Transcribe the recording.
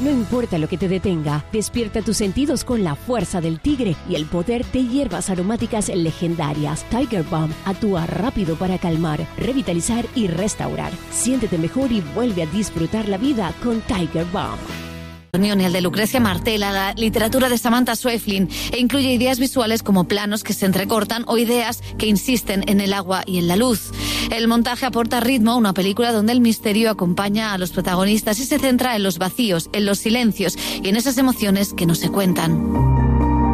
No importa lo que te detenga, despierta tus sentidos con la fuerza del tigre y el poder de hierbas aromáticas legendarias. Tiger Balm actúa rápido para calmar, revitalizar y restaurar. Siéntete mejor y vuelve a disfrutar la vida con Tiger Balm. Ni el de Lucrecia Martela, la literatura de Samantha Schweblin, e incluye ideas visuales como planos que se entrecortan o ideas que insisten en el agua y en la luz. El montaje aporta ritmo a una película donde el misterio acompaña a los protagonistas y se centra en los vacíos, en los silencios y en esas emociones que no se cuentan.